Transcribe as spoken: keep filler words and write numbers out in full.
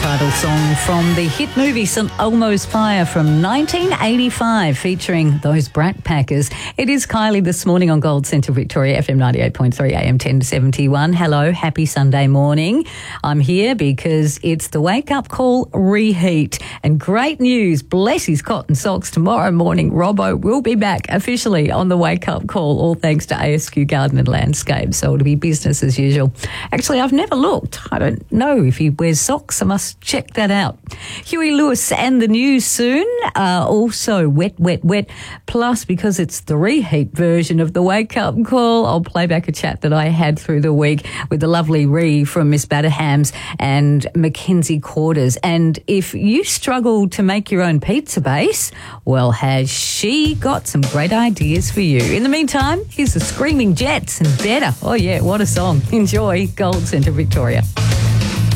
title song from the hit movie Saint Elmo's Fire from nineteen eighty-five, featuring those Brat Packers. It is Kylie this morning on Gold Centre Victoria, F M ninety-eight point three, A M ten seventy-one. Hello, happy Sunday morning. I'm here because it's the Wake Up Call reheat. And great news, bless his cotton socks, tomorrow morning Robbo will be back officially on the Wake Up Call, all thanks to A S Q Garden and Landscape. So it'll be business as usual. Actually, I've never looked. I don't know if he wears socks. I must check that out. Huey Lewis and the news soon. Uh, also wet, wet, wet. Plus, because it's the reheat version of the Wake Up Call, I'll play back a chat that I had through the week with the lovely Ree from Miss Batterhams and Mackenzie Quarters. And if you struggle to make your own pizza base, well, has she got some great ideas for you. In the meantime, here's the Screaming Jets and Better. Oh, yeah, what a song. Enjoy Gold Centre Victoria.